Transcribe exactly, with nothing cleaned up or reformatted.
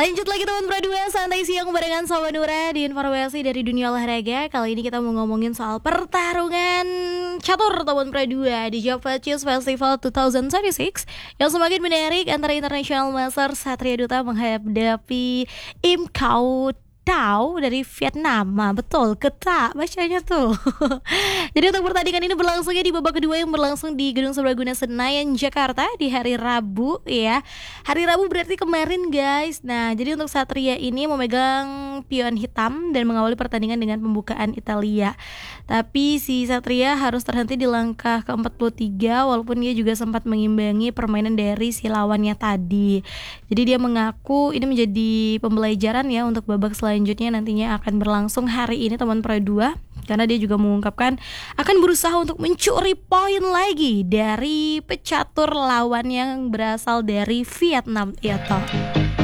Lanjut lagi teman Pro dua, santai siang barengan sama Nura di informasi dari dunia olahraga. Kali ini kita mau ngomongin soal pertarungan catur teman Pro dua di Java Chess Festival dua ribu dua puluh enam yang semakin menarik antara International Master Satria Duta menghadapi Im Kau Tao dari Vietnam. Nah, betul, ketak bacanya tuh. Jadi untuk pertandingan ini berlangsungnya di babak kedua yang berlangsung di Gedung Serbaguna Senayan, Jakarta di hari Rabu ya. Hari Rabu berarti kemarin guys. Nah, jadi untuk Satria ini memegang pion hitam dan mengawali pertandingan dengan pembukaan Italia. Tapi si Satria harus terhenti di langkah ke empat puluh tiga walaupun dia juga sempat mengimbangi permainan dari si lawannya tadi. Jadi dia mengaku ini menjadi pembelajaran ya untuk babak selanjutnya. Selanjutnya nantinya akan berlangsung hari ini teman Pro dua, karena dia juga mengungkapkan akan berusaha untuk mencuri poin lagi dari pecatur lawan yang berasal dari Vietnam itu.